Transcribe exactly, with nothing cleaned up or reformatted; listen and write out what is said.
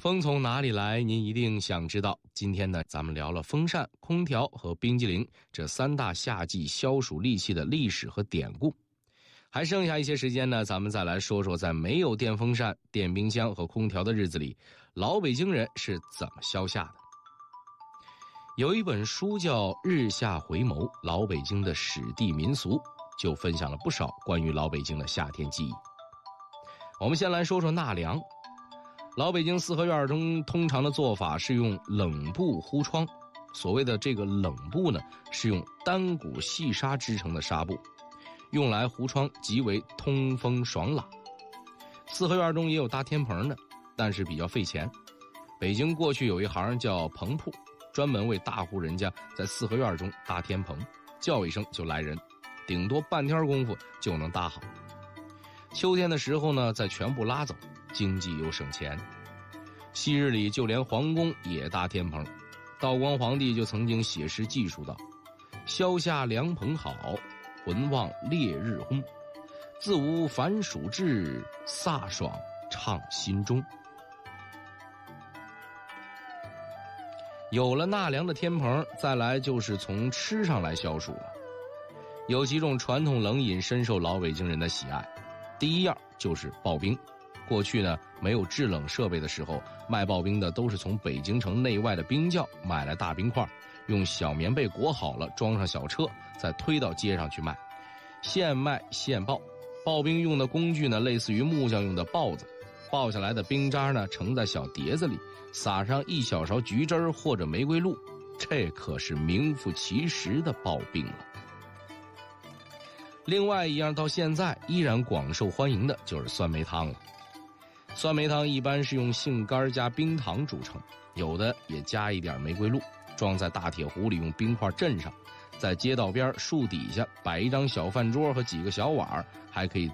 风从哪里来？您一定想知道。今天呢，咱们聊了风扇、空调和冰激凌这三大夏季消暑利器的历史和典故。还剩下一些时间呢，咱们再来说说在没有电风扇、电冰箱和空调的日子里，老北京人是怎么消夏的。有一本书叫《日夏回眸：老北京的史地民俗》，就分享了不少关于老北京的夏天记忆。我们先来说说纳凉。老北京四合院中通常的做法是用冷布糊窗，所谓的这个冷布呢，是用单股细纱织成的纱布，用来糊窗极为通风爽朗。四合院中也有搭天棚的，但是比较费钱。北京过去有一行叫棚铺，专门为大户人家在四合院中搭天棚，叫一声就来人，顶多半天功夫就能搭好。秋天的时候呢，再全部拉走，经济又省钱。昔日里就连皇宫也搭天棚，道光皇帝就曾经写诗记述道：萧夏凉棚好，魂望烈日烘，自无凡暑至，飒爽畅心中。有了纳凉的天棚，再来就是从吃上来消暑了。有几种传统冷饮深受老北京人的喜爱。第一样就是刨冰。过去呢，没有制冷设备的时候，卖刨冰的都是从北京城内外的冰窖买来大冰块，用小棉被裹好了，装上小车，再推到街上去卖。现卖现刨。刨冰用的工具呢，类似于木匠用的刨子。刨下来的冰渣呢，盛在小碟子里，撒上一小勺橘汁儿或者玫瑰露，这可是名副其实的刨冰了。另外一样到现在依然广受欢迎的就是酸梅汤了。酸梅汤一般是用杏干加冰糖煮成，有的也加一点玫瑰露，装在大铁壶里，用冰块镇上，在街道边树底下摆一张小饭桌和几个小碗，还可以